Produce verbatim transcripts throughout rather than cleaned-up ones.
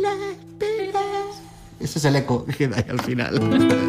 Ese es el eco que queda ahí al final.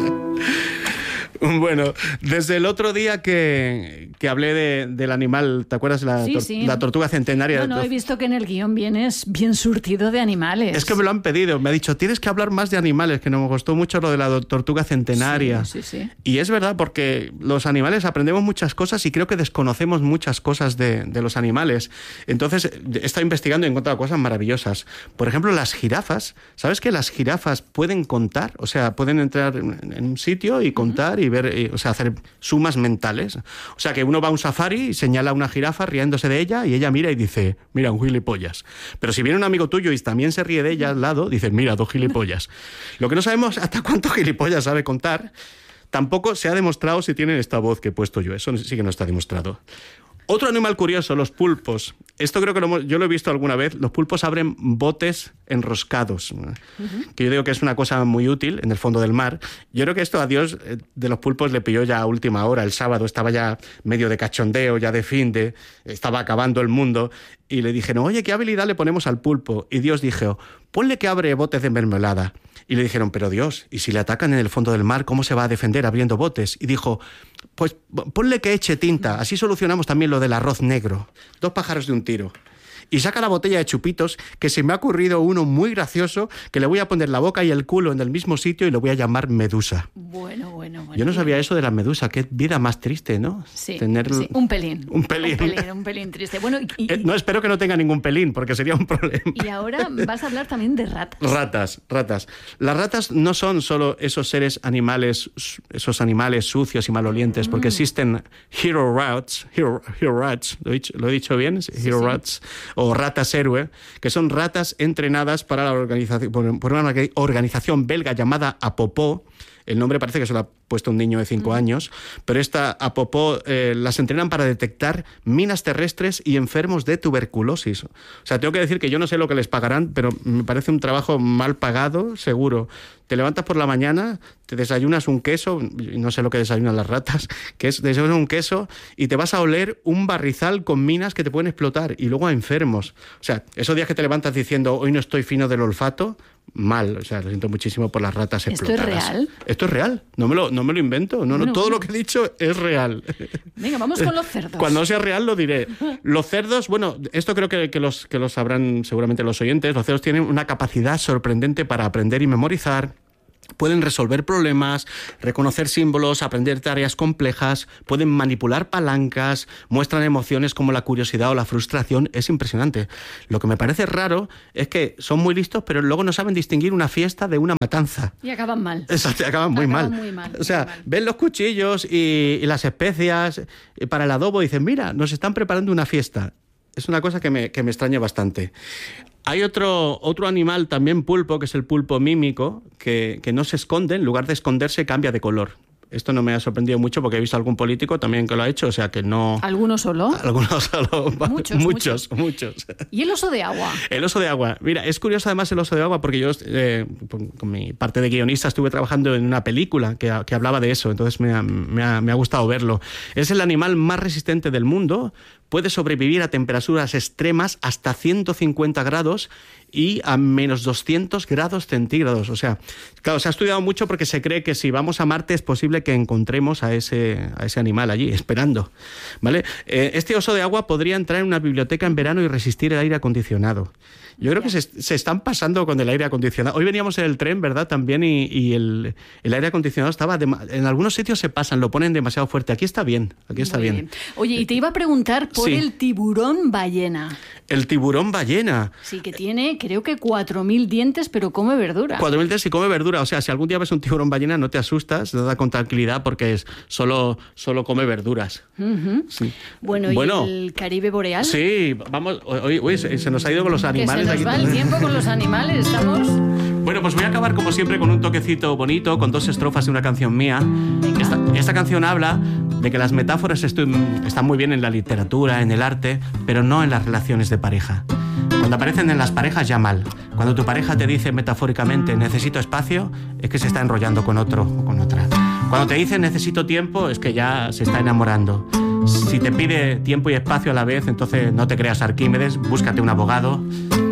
Bueno, desde el otro día que, que hablé de, del animal, ¿te acuerdas? La, sí, tor- sí. la tortuga centenaria. No, no, he visto que en el guión vienes bien surtido de animales. Es que me lo han pedido, me ha dicho, tienes que hablar más de animales, que nos gustó mucho lo de la tortuga centenaria. Sí, sí, sí. Y es verdad, porque los animales aprendemos muchas cosas y creo que desconocemos muchas cosas de, de los animales. Entonces, he estado investigando y he encontrado cosas maravillosas. Por ejemplo, las jirafas. ¿Sabes que las jirafas pueden contar? O sea, pueden entrar en un sitio y contar y ver, y, o sea, hacer sumas mentales. O sea, que uno va a un safari y señala a una jirafa riéndose de ella y ella mira y dice, mira, un gilipollas. Pero si viene un amigo tuyo y también se ríe de ella al lado, dice, mira, dos gilipollas. Lo que no sabemos hasta cuántos gilipollas sabe contar. Tampoco se ha demostrado si tienen esta voz que he puesto yo. Eso sí que no está demostrado. Otro animal curioso, los pulpos. Esto creo que lo hemos, yo lo he visto alguna vez. Los pulpos abren botes enroscados, uh-huh. que yo digo que es una cosa muy útil en el fondo del mar. Yo creo que esto a Dios eh, de los pulpos le pilló ya a última hora. El sábado estaba ya medio de cachondeo, ya de fin de... Estaba acabando el mundo. Y le dijeron, oye, ¿qué habilidad le ponemos al pulpo? Y Dios dijo, ponle que abre botes de mermelada. Y le dijeron, pero Dios, ¿y si le atacan en el fondo del mar, cómo se va a defender abriendo botes? Y dijo, pues ponle que eche tinta, así solucionamos también lo del arroz negro. Dos pájaros de un tiro. Y saca la botella de chupitos, que se me ha ocurrido uno muy gracioso, que le voy a poner la boca y el culo en el mismo sitio y lo voy a llamar Medusa. Bueno, bueno, bueno. Yo no sabía eso de la medusa, qué vida más triste, ¿no? Sí, Tener... sí. Un pelín. Un pelín. Un pelín, un pelín triste. Bueno, y, y, eh, no, espero que no tenga ningún pelín, porque sería un problema. Y ahora vas a hablar también de ratas. Ratas, ratas. Las ratas no son solo esos seres animales, esos animales sucios y malolientes, mm. porque existen hero rats, hero, hero rats, ¿lo he dicho, ¿lo he dicho bien? Sí, hero sí. rats, o ratas héroe, que son ratas entrenadas para la organización, por una organización belga llamada Apopó. El nombre parece que se lo ha puesto un niño de cinco mm. años, pero esta Apopó eh, las entrenan para detectar minas terrestres y enfermos de tuberculosis. O sea, tengo que decir que yo no sé lo que les pagarán, pero me parece un trabajo mal pagado, seguro. Te levantas por la mañana, te desayunas un queso, no sé lo que desayunan las ratas, que es desayunas un queso y te vas a oler un barrizal con minas que te pueden explotar y luego a enfermos. O sea, esos días que te levantas diciendo hoy no estoy fino del olfato, mal, o sea, lo siento muchísimo por las ratas explotadas. ¿Esto es real? Esto es real, no me lo, no me lo invento, no, bueno, no, todo bueno. lo que he dicho es real. Venga, vamos con los cerdos. Cuando sea real lo diré. Los cerdos, bueno, esto creo que, que, los, que lo sabrán seguramente los oyentes, los cerdos tienen una capacidad sorprendente para aprender y memorizar. Pueden resolver problemas, reconocer símbolos, aprender tareas complejas, pueden manipular palancas, muestran emociones como la curiosidad o la frustración. Es impresionante. Lo que me parece raro es que son muy listos, pero luego no saben distinguir una fiesta de una matanza. Y acaban mal. Exacto, acaban muy acaban mal. Muy mal. O sea, muy mal. ven los cuchillos y, y las especias para el adobo y dicen, mira, nos están preparando una fiesta. Es una cosa que me, que me extraña bastante. Hay otro, otro animal también pulpo, que es el pulpo mímico, que, que no se esconde, en lugar de esconderse cambia de color. Esto no me ha sorprendido mucho porque he visto a algún político también que lo ha hecho, o sea que no... ¿Alguno solo? Algunos solo. Muchos, muchos, muchos. ¿Y el oso de agua? El oso de agua. Mira, es curioso además el oso de agua porque yo eh, con mi parte de guionista estuve trabajando en una película que, que hablaba de eso, entonces me ha, me, ha, me ha gustado verlo. Es el animal más resistente del mundo, puede sobrevivir a temperaturas extremas hasta ciento cincuenta grados y a menos doscientos grados centígrados. O sea, claro, se ha estudiado mucho porque se cree que si vamos a Marte es posible que encontremos a ese, a ese animal allí, esperando. ¿Vale? Eh, este oso de agua podría entrar en una biblioteca en verano y resistir el aire acondicionado. Yo creo que se, se están pasando con el aire acondicionado. Hoy veníamos en el tren, ¿verdad? También, y, y el, el aire acondicionado estaba... De, en algunos sitios se pasan, lo ponen demasiado fuerte. Aquí está bien, aquí está bien. bien. Oye, y te iba a preguntar por sí. el tiburón ballena. El tiburón ballena. Sí, que tiene, creo que cuatro mil dientes, pero come verdura. cuatro mil dientes y come verdura. O sea, si algún día ves un tiburón ballena, no te asustas, te da con tranquilidad porque es solo, solo come verduras. Uh-huh. Sí. Bueno, ¿y bueno, el Caribe boreal? Sí, vamos... Hoy, hoy se, se nos ha ido con los animales. Que se nos va el tiempo con los animales, estamos... Bueno, pues voy a acabar como siempre con un toquecito bonito, con dos estrofas de una canción mía. Esta, esta canción habla de que las metáforas estu- están muy bien en la literatura, en el arte, pero no en las relaciones de pareja. Cuando aparecen en las parejas ya mal. Cuando tu pareja te dice metafóricamente necesito espacio, es que se está enrollando con otro o con otra. Cuando te dice necesito tiempo, es que ya se está enamorando. Si te pide tiempo y espacio a la vez, entonces no te creas Arquímedes, búscate un abogado.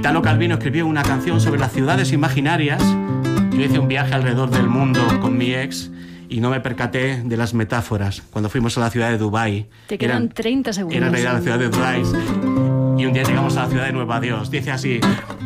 Italo Calvino escribió una canción sobre las ciudades imaginarias. Yo hice un viaje alrededor del mundo con mi ex y no me percaté de las metáforas cuando fuimos a la ciudad de Dubái. Te quedan treinta segundos. Era en realidad la ciudad de Dubái. Y un día llegamos a la ciudad de Nueva Dios. Dice así: